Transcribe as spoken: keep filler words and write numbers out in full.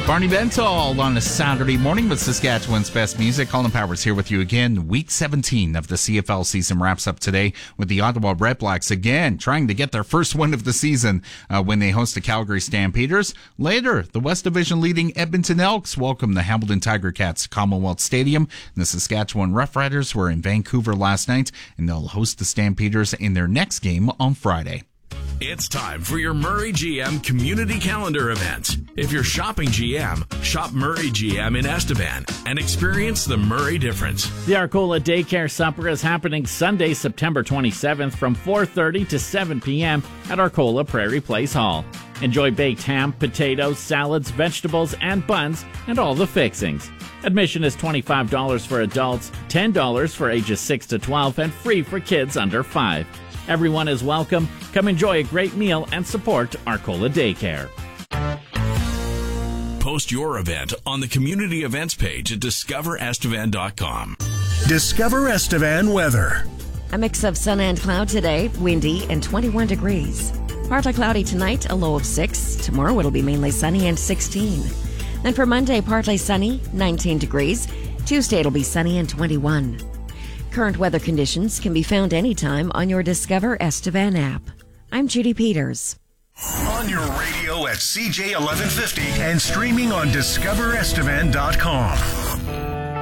Barney Bentall on a Saturday morning with Saskatchewan's best music. Colin Powers here with you again. Week seventeen of the C F L season wraps up today with the Ottawa Redblacks again trying to get their first win of the season uh, when they host the Calgary Stampeders. Later, the West Division leading Edmonton Elks welcome the Hamilton Tiger Cats to Commonwealth Stadium. And the Saskatchewan Roughriders were in Vancouver last night, and they'll host the Stampeders in their next game on Friday. It's time for your Murray G M community calendar event. If you're shopping G M, shop Murray G M in Estevan and experience the Murray difference. The Arcola Daycare Supper is happening Sunday, September twenty-seventh from four thirty to seven p.m. at Arcola Prairie Place Hall. Enjoy baked ham, potatoes, salads, vegetables, and buns, and all the fixings. Admission is twenty-five dollars for adults, ten dollars for ages six to twelve, and free for kids under five. Everyone is welcome. Come enjoy a great meal and support Arcola Daycare. Post your event on the community events page at discover estevan dot com. Discover Estevan weather. A mix of sun and cloud today, windy and twenty-one degrees. Partly cloudy tonight, a low of six. Tomorrow it'll be mainly sunny and sixteen. Then for Monday, partly sunny, nineteen degrees. Tuesday it'll be sunny and twenty-one. Current weather conditions can be found anytime on your Discover Estevan app. I'm Judy Peters. On your radio at C J eleven fifty and streaming on discover estevan dot com.